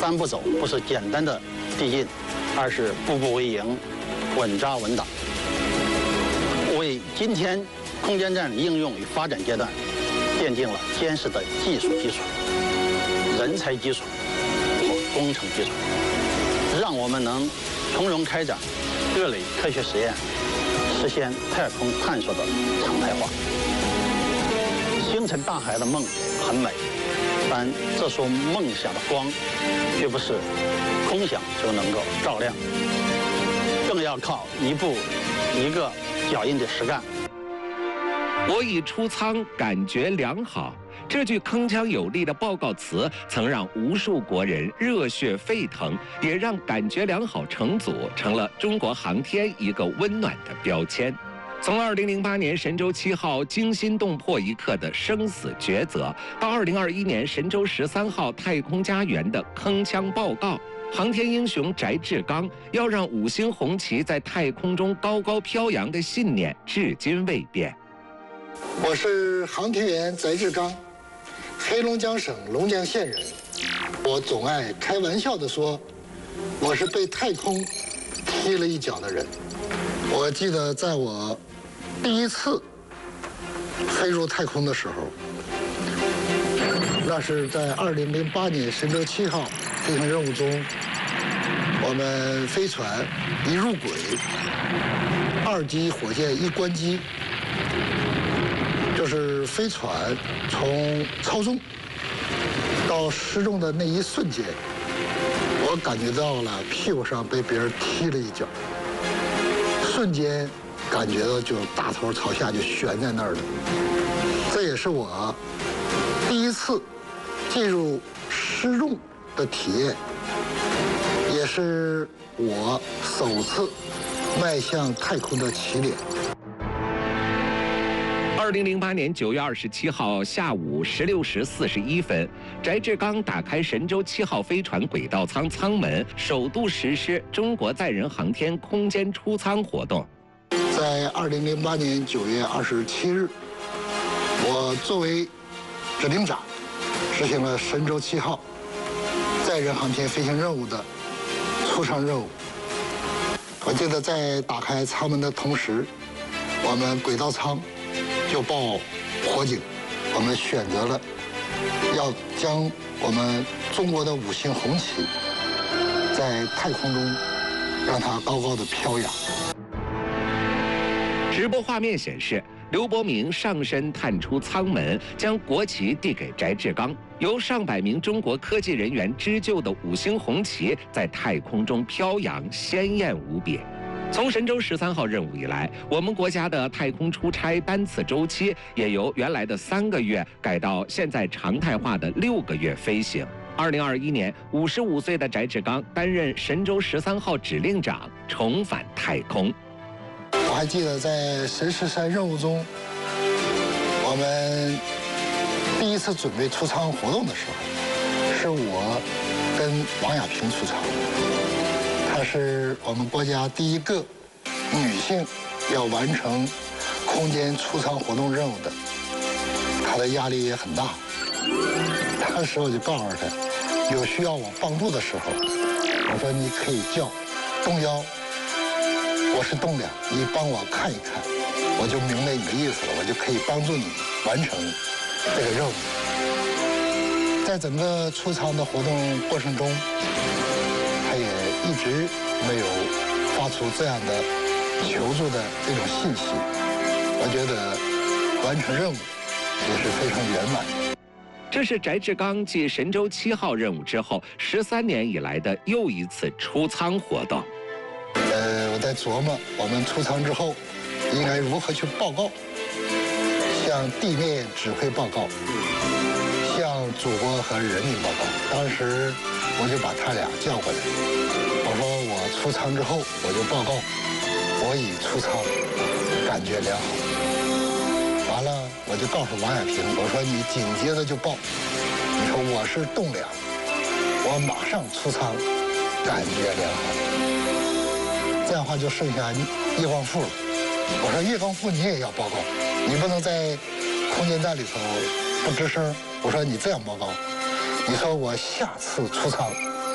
3步走不是简单的递进，而是步步为营，稳扎稳打，为今天空间站的应用与发展阶段奠定了坚实的技术基础、人才基础和工程基础，让我们能从容开展各类科学实验，实现太空探索的常态化。星辰大海的梦很美，但这束梦想的光，绝不是空想就能够照亮，更要靠一步一个脚印的实干。 我已出舱，感觉良好。这句铿锵有力的报告词，曾让无数国人热血沸腾，也让感觉良好成组成了中国航天一个温暖的标签。从2008年神舟7号惊心动魄一刻的生死抉择，到2021年神舟13号太空家园的铿锵报告，航天英雄翟志刚要让5星红旗在太空中高高飘扬的信念至今未变。 我是航天员翟志刚，黑龙江省龙江县人。我总爱开玩笑地说，我是被太空踢了一脚的人。我记得在我第一次飞入太空的时候，那是在2008年神舟7号飞行任务中，我们飞船一入轨，2级火箭一关机，就是飞船从操纵到失重的那一瞬间，我感觉到了屁股上被别人踢了一脚，瞬间感觉到就大头朝下就悬在那儿了。这也是我第一次进入失重的体验，也是我首次迈向太空的起点。 2008年9月27号下午16时41分，翟志刚打开神舟7号飞船轨道舱舱门，首度实施中国载人航天空间出舱活动。 在2008年9月27日，我作为指令长，执行了神舟7号载人航天飞行任务的出舱任务。我记得在打开舱门的同时，我们轨道舱就报火警，我们选择了要将我们中国的5星红旗在太空中让它高高的飘扬。 直播画面显示，刘伯明上身探出舱门，将国旗递给翟志刚，由上百名中国科技人员织就的5星红旗在太空中飘扬，鲜艳无比。从神舟13号任务以来，我们国家的太空出差单次周期也由原来的3个月改到现在常态化的6个月飞行。2021年，55岁的翟志刚担任神舟13号指令长，重返太空。 我还记得在神13任务中，我们第一次准备出舱活动的时候，是我跟王亚平出舱。她是我们国家第一个女性要完成空间出舱活动任务的，她的压力也很大。当时我就告诉她，有需要我帮助的时候，我说你可以叫东幺，我是栋梁，你帮我看一看，我就明白你的意思了，我就可以帮助你完成这个任务。在整个出舱的活动过程中，他也一直没有发出这样的求助的这种信息，我觉得完成任务也是非常圆满。 这是翟志刚继神舟7号任务之后13年以来的又一次出舱活动。 我在琢磨我们出舱之后应该如何去报告，向地面指挥报告，向祖国和人民报告。当时我就把他俩叫过来，我说我出舱之后我就报告，我已出舱，感觉良好。完了我就告诉王亚平，我说你紧接着就报，你说我是栋梁，我马上出舱，感觉良好。这样的话就剩下叶光富了。我说叶光富你也要报告，你不能在空间站里头不吱声。我说你这样报告，你说我下次出舱